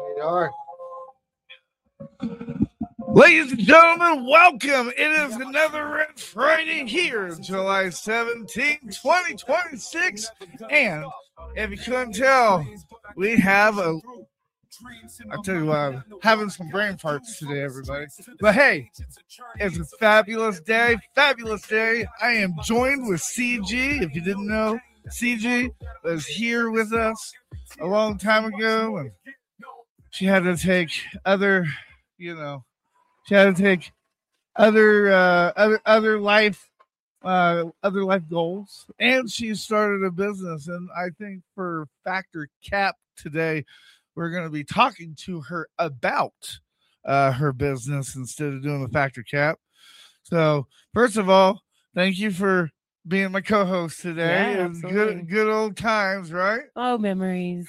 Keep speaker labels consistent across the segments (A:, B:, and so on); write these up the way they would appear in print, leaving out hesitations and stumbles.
A: are.
B: Ladies and gentlemen, welcome. It is another Red Friday here, July 17, 2026. And if you couldn't tell, we have I tell you what, I'm having some brain farts today, everybody. But hey, it's a fabulous day. I am joined with CG. If you didn't know, CG was here with us a long time ago, and she had to take other, she had to take other life goals, and she started a business. And I think for Factor Cap today, we're going to be talking to her about her business instead of doing the Factor Cap. So first of all, thank you for being my co-host today.
C: Yeah,
B: It's good old times, right?
C: Oh, memories.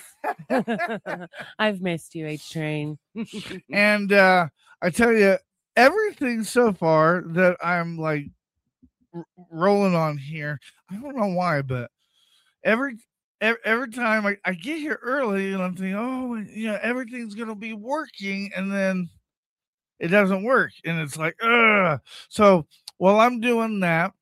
C: I've missed you, H Train.
B: And I tell you, everything so far that I'm like rolling on here, I don't know why, but every time I get here early and I'm thinking, oh, everything's gonna be working, and then it doesn't work, and it's like, ugh. So while I'm doing that,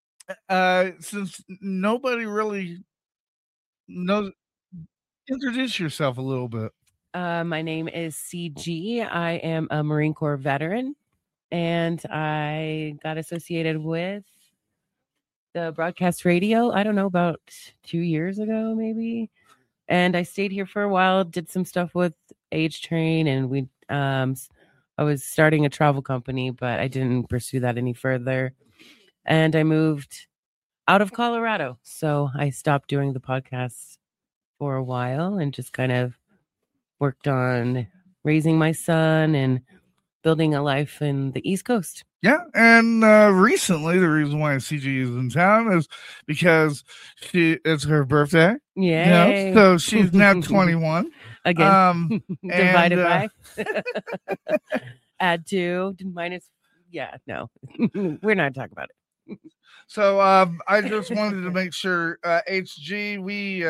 B: since nobody really knows, introduce yourself a little bit.
C: My name is CG. I am a Marine Corps veteran, and I got associated with the broadcast radio, I don't know, about 2 years ago, maybe. And I stayed here for a while, did some stuff with H Train, and I was starting a travel company, but I didn't pursue that any further. And I moved out of Colorado. So I stopped doing the podcast for a while and just kind of worked on raising my son and building a life in the East Coast.
B: Yeah, and recently the reason why CG is in town is because it's her birthday.
C: Yay.
B: So she's now 21.
C: Again, divided
B: and,
C: by add 2 minus. Yeah, no, we're not talking about it.
B: So I just wanted to make sure, HG,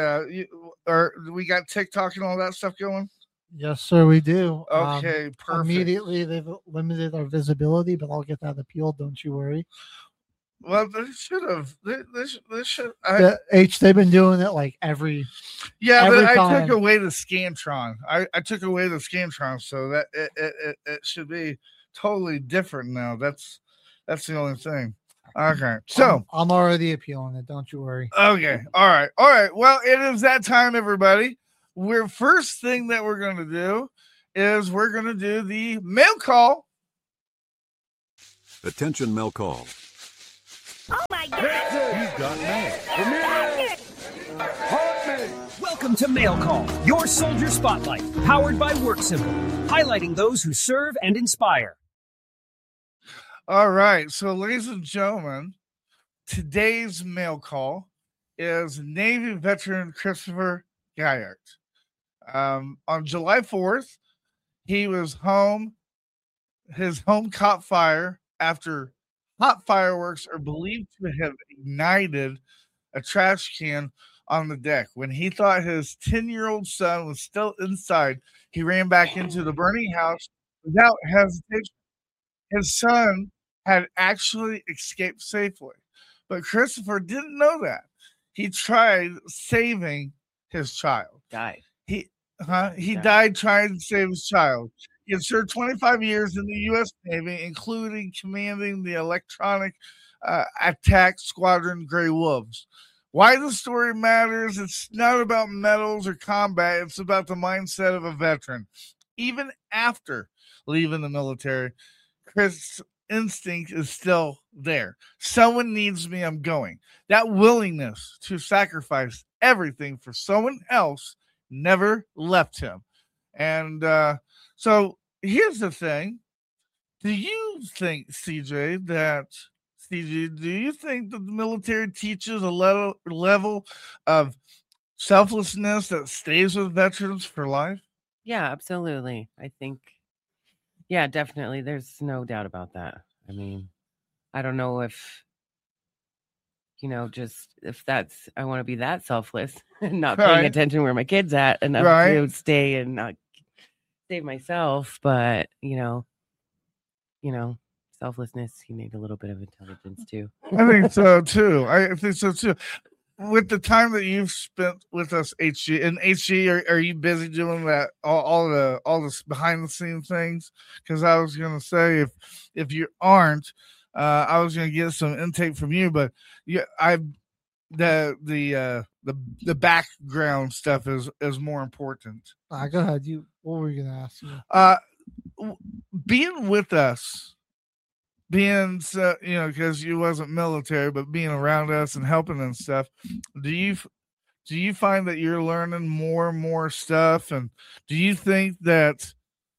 B: we got TikTok and all that stuff going.
A: Yes, sir, we do.
B: Okay, perfect.
A: Immediately, they've limited our visibility, but I'll get that appealed. Don't you worry.
B: Well, they should have. They should.
A: They've been doing it like every.
B: Yeah,
A: every
B: but
A: time.
B: I took away the Scantron. I took away the Scantron, so that it should be totally different now. That's the only thing. Okay, so
A: I'm already appealing it. Don't you worry.
B: Okay, all right. Well, it is that time, everybody. First thing that we're going to do is we're going to do the mail call.
D: Attention, mail call.
E: Oh my God!
F: He's got mail.
G: Welcome to Mail Call, your soldier spotlight, powered by WorkSimple, highlighting those who serve and inspire.
B: All right, so ladies and gentlemen, today's mail call is Navy veteran Christopher Guyart. On July 4th, he was home. His home caught fire after hot fireworks are believed to have ignited a trash can on the deck. When he thought his 10-year-old son was still inside, he ran back into the burning house without hesitation. His son had actually escaped safely, but Christopher didn't know that. He tried saving his child.
C: Died.
B: He died trying to save his child. He had served 25 years in the U.S. Navy, including commanding the Electronic Attack Squadron Grey Wolves. Why the story matters, it's not about medals or combat. It's about the mindset of a veteran. Even after leaving the military, Chris' instinct is still there. Someone needs me, I'm going. That willingness to sacrifice everything for someone else never left him. And so here's the thing. Do you think, CG, that the military teaches a level of selflessness that stays with veterans for life?
C: Yeah, absolutely. I think, yeah, definitely. There's no doubt about that. I mean, I don't know if, just if I want to be that selfless and not paying attention where my kid's at enough to stay and not save myself, but selflessness. You need a little bit of intelligence too.
B: I think so too. I think so too. With the time that you've spent with us, HG, and HG, are you busy doing that all the behind the scenes things? Because I was gonna say if you aren't, I was gonna get some intake from you, but yeah, the background stuff is more important.
A: Go ahead. What were you gonna ask me?
B: Being with us, being because you wasn't military, but being around us and helping and stuff, do you find that you're learning more and more stuff? And do you think that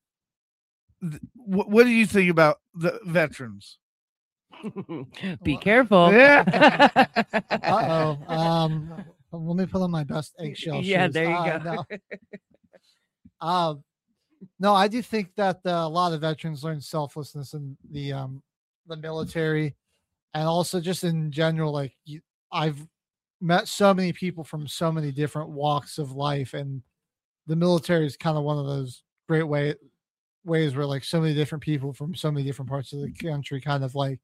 B: what do you think about the veterans?
C: Be careful.
B: Yeah.
A: Let me put on my best eggshell
C: Yeah,
A: shoes.
C: there you go.
A: No. No, I do think that a lot of veterans learn selflessness in the military, and also just in general. Like I've met so many people from so many different walks of life, and the military is kind of one of those great ways where like so many different people from so many different parts of the country kind of like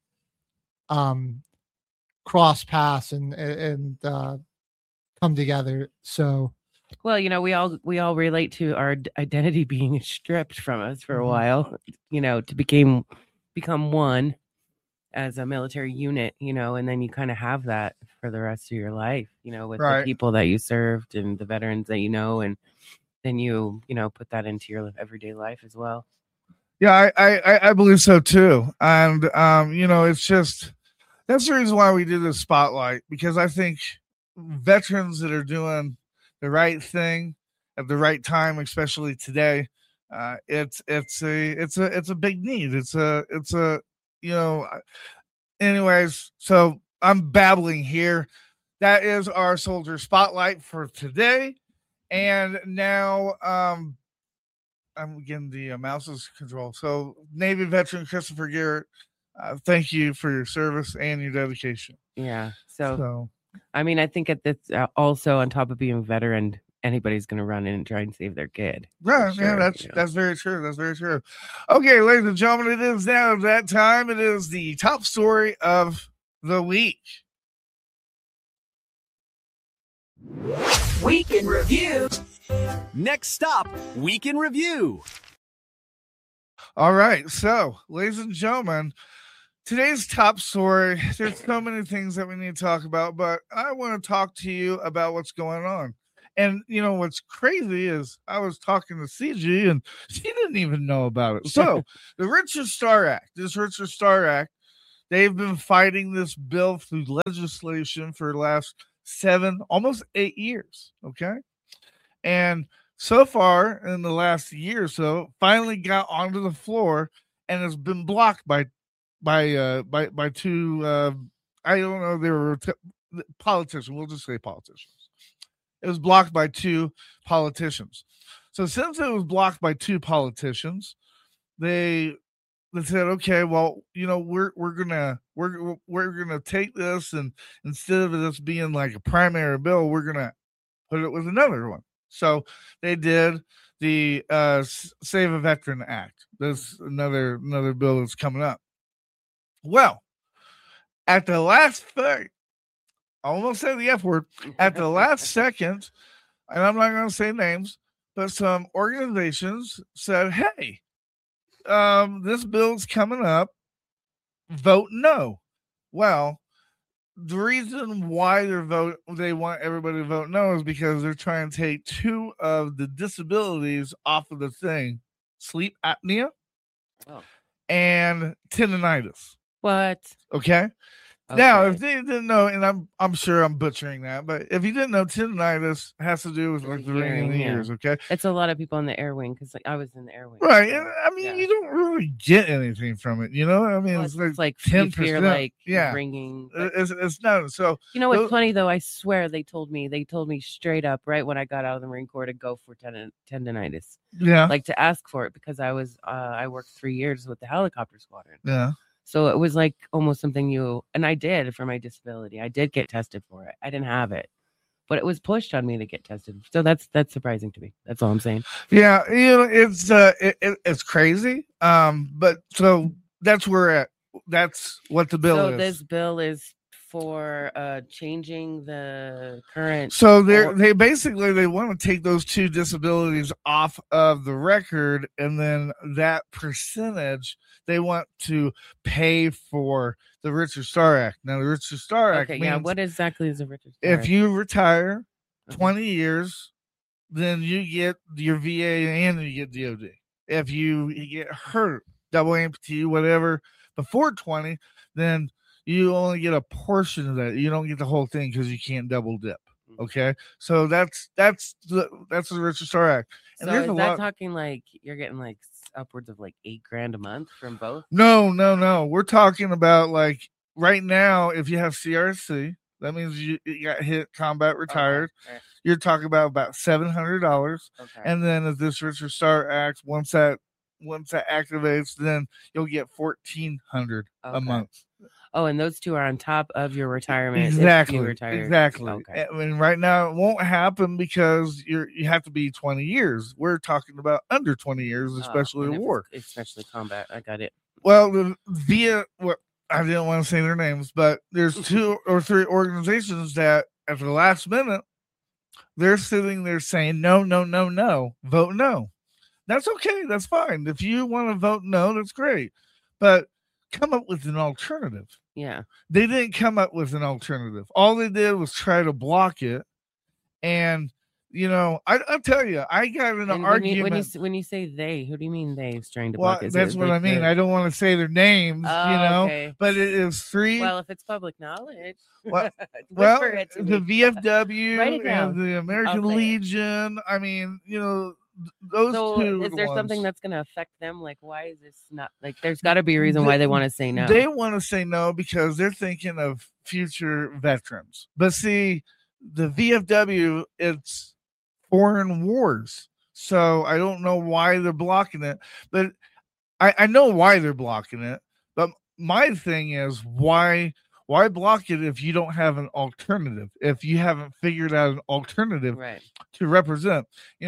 A: cross paths and come together. So
C: Well, we all relate to our identity being stripped from us for a while, to become one as a military unit, and then you kind of have that for the rest of your life, with the people that you served and the veterans that and then you put that into your everyday life as well.
B: Yeah, I believe so too. And it's just that's the reason why we do this spotlight, because I think veterans that are doing the right thing at the right time, especially today, it's a big need. Anyways, so I'm babbling here. That is our soldier spotlight for today. And now I'm getting the mouse's control. So Navy veteran Christopher Garrett, thank you for your service and your dedication.
C: Yeah. So I mean, I think at this also on top of being a veteran, anybody's going to run in and try and save their kid.
B: Right.
C: Sure,
B: yeah, that's very true. That's very true. Okay, ladies and gentlemen, it is now that time. It is the top story of the week.
G: Week in Review. Next stop, Week in Review.
B: All right. So, ladies and gentlemen, today's top story, there's so many things that we need to talk about, but I want to talk to you about what's going on. And what's crazy is I was talking to CG and she didn't even know about it. So the Richard Starr Act, they've been fighting this bill through legislation for the last 7, almost 8 years. Okay. And so far in the last year or so, finally got onto the floor and has been blocked by two, I don't know, they were politicians. We'll just say politicians. It was blocked by 2 politicians. So since it was blocked by 2 politicians, they said, okay, well, we're gonna take this, and instead of this being like a primary bill, we're gonna put it with another one. So they did the Save a Veteran Act. There's another bill that's coming up. Well, at the last thing, I almost said the F word, at the last second, and I'm not going to say names, but some organizations said, hey, this bill's coming up, vote no. Well, the reason why they want everybody to vote no is because they're trying to take 2 of the disabilities off of the thing: sleep apnea and tendinitis.
C: What?
B: Okay. Now, if they didn't know, and I'm sure I'm butchering that, but if you didn't know, tendinitis has to do with like the ringing in the ears. Okay,
C: it's a lot of people in the air wing because I was in the air wing,
B: right? So, I mean, you don't really get anything from it, I mean,
C: well,
B: it's
C: like
B: 10%,
C: like
B: yeah,
C: ringing.
B: It's no. So
C: what's funny though? I swear they told me straight up right when I got out of the Marine Corps to go for tendinitis.
B: Yeah,
C: like to ask for it because I was I worked 3 years with the helicopter squadron.
B: Yeah.
C: So it was like almost something and I did for my disability. I did get tested for it. I didn't have it. but it was pushed on me to get tested. So that's surprising to me. That's all I'm saying.
B: Yeah, it's crazy. But so that's where we're at. That's what the bill
C: So
B: is.
C: this bill is for changing the current.
B: So they basically want to take those two disabilities off of the record, and then that percentage they want to pay for the Richard Starr Act. Now the Richard Starr Act means
C: what exactly is the Richard Starr
B: if
C: Act?
B: you retire 20 years, then you get your VA and you get DOD. If you get hurt, double amputee, whatever, before 20, then you only get a portion of that. You don't get the whole thing because you can't double dip. Okay, so that's the Richard Starr Act. And
C: So
B: there's
C: is
B: a
C: that
B: lot.
C: talking like you're getting like upwards of like $8,000 a month from both?
B: No. We're talking about like right now. If you have CRC, that means you got hit, combat, retired.
C: Okay.
B: You're talking about $700.
C: Okay.
B: And then if this Richard Starr Act, once that activates, then you'll get $1,400 a month.
C: Oh, and those two are on top of your retirement.
B: Exactly.
C: If you retire.
B: Exactly.
C: Okay.
B: I mean, right now it won't happen because you have to be 20 years. We're talking about under 20 years, especially
C: and
B: the
C: if
B: war.
C: it's especially combat. I got it.
B: Well, I didn't want to say their names, but there's 2 or 3 organizations that at the last minute they're sitting there saying no, vote no. That's okay. That's fine. If you want to vote no, that's great. But come up with an alternative.
C: Yeah.
B: They didn't come up with an alternative. All they did was try to block it. And, I'll tell you, I got in an
C: And
B: argument.
C: when you say they, who do you mean they is trying to
B: Well,
C: block it?
B: that's what I mean. I don't want to say their names,
C: okay.
B: but it is 3.
C: Well, if it's public knowledge,
B: Well,
C: whisper it to
B: the
C: me.
B: VFW
C: Write it down.
B: and the American
C: I'll say it.
B: Legion. I mean, those
C: So
B: two.
C: is
B: are
C: there
B: the
C: something
B: ones.
C: that's going to affect them? Like, why is this not like? There's got to be a reason why they want to say no.
B: They want to say no because they're thinking of future veterans. But see, the VFW, it's foreign wars. So I don't know why they're blocking it, but I know why they're blocking it. But my thing is why block it if you don't have an alternative? If you haven't figured out an alternative
C: Right.
B: to represent,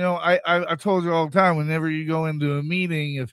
B: I told you all the time, whenever you go into a meeting,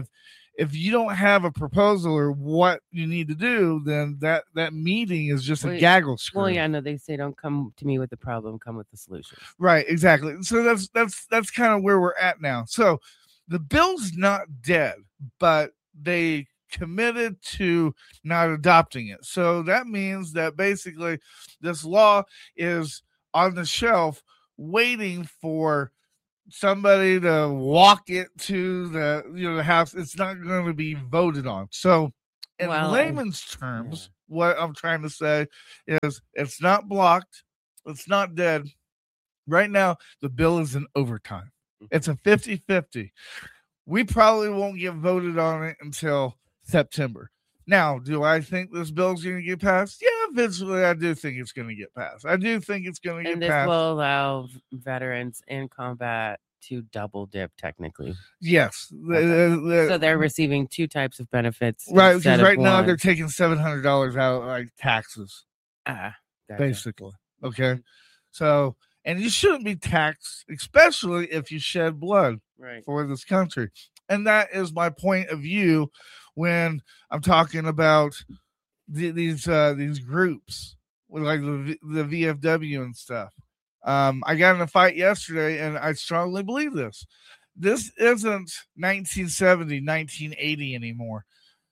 B: if you don't have a proposal or what you need to do, then that meeting is just a gaggle screw.
C: Well, yeah, no, they say don't come to me with the problem, come with the solution.
B: Right, exactly. So that's kind of where we're at now. So the bill's not dead, but they committed to not adopting it. So that means that basically this law is on the shelf waiting for somebody to walk it to the House. It's not going to be voted on. So in layman's terms, what I'm trying to say is it's not blocked. It's not dead. Right now, the bill is in overtime. It's a 50-50. We probably won't get voted on it until September. Now, do I think this bill is going to get passed? Yeah, eventually I do think it's going to get passed. I do think it's going to get passed.
C: And this will allow veterans in combat to double dip technically.
B: Yes.
C: Okay. So they're receiving 2 types of benefits.
B: Right, because
C: instead
B: right
C: of
B: now
C: one.
B: they're taking $700 out like taxes.
C: Gotcha.
B: Basically. Okay. So, and you shouldn't be taxed, especially if you shed blood for this country. And that is my point of view when I'm talking about these groups with like the VFW and stuff. I got in a fight yesterday, and I strongly believe this. This isn't 1970, 1980 anymore.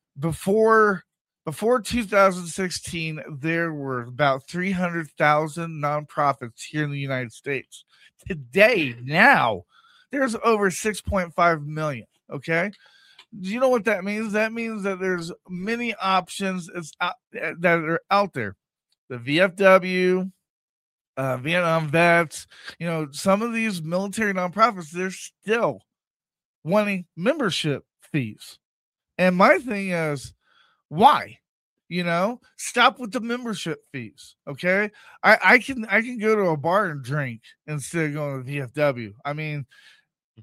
B: Before 2016, there were about 300,000 nonprofits here in the United States. Today, now, there's over 6.5 million. Okay. Do you know what that means? That means that there's many options that are out there. The VFW, Vietnam vets, some of these military nonprofits, they're still wanting membership fees. And my thing is, why? Stop with the membership fees. Okay. I can go to a bar and drink instead of going to the VFW. I mean,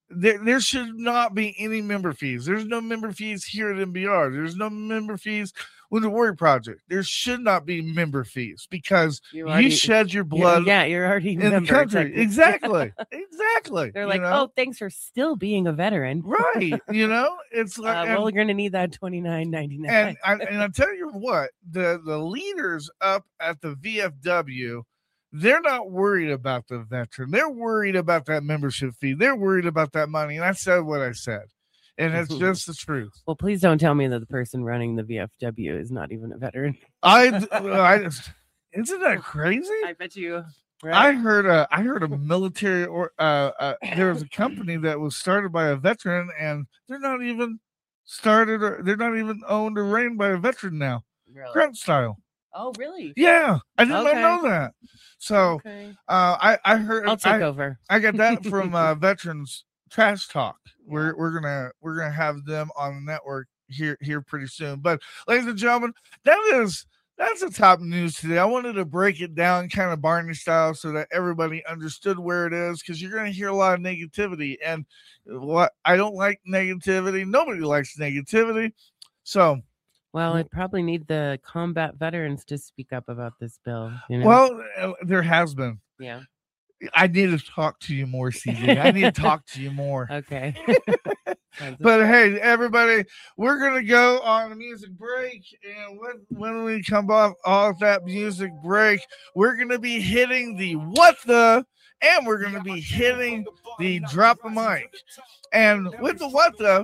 B: there should not be any member fees. There's no member fees here at MBR. There's no member fees with the Warrior Project. There should not be member fees because you shed your blood.
C: You're already
B: in the country. Exactly. Exactly.
C: They're like, oh, thanks for still being a veteran.
B: Right. It's like,
C: well, we're going to need that $29.99.
B: And I tell you what, the leaders up at the VFW, they're not worried about the veteran. They're worried about that membership fee. They're worried about that money. And I said what I said. And it's just the truth.
C: Well, please don't tell me that the person running the VFW is not even a veteran.
B: Isn't that crazy?
C: I bet you.
B: Right? I heard a military or there was a company that was started by a veteran, and they're not even started or they're not even owned or ran by a veteran now.
C: Really?
B: Grunt style.
C: Oh, really?
B: Yeah, I did not know that. So I heard.
C: I'll take over.
B: I got that from Veterans Trash Talk. We're gonna have them on the network here pretty soon. But ladies and gentlemen, that's the top news today. I wanted to break it down kind of Barney style so that everybody understood where it is, because you're gonna hear a lot of negativity, and what I don't like negativity. Nobody likes negativity. So
C: well, I'd probably need the combat veterans to speak up about this bill.
B: Well, there has been.
C: Yeah.
B: I need to talk to you more, CJ. I need to talk to you more.
C: Okay.
B: But hey, everybody, we're going to go on a music break. And when we come off that music break, we're going to be hitting the what the, and we're going to be hitting the drop the mic. And with the what the,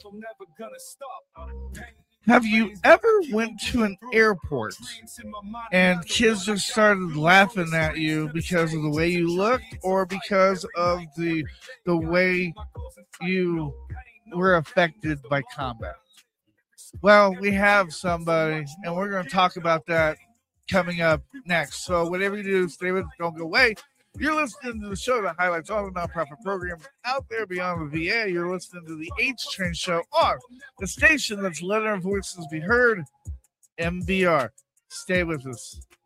B: have you ever went to an airport and kids just started laughing at you because of the way you looked or because of the way you were affected by combat? Well, we have somebody, and we're going to talk about that coming up next. So whatever you do, stay with us, don't go away. You're listening to the show that highlights all the nonprofit programs out there beyond the VA. You're listening to the H Train Show on the station that's letting our voices be heard, MBR. Stay with us.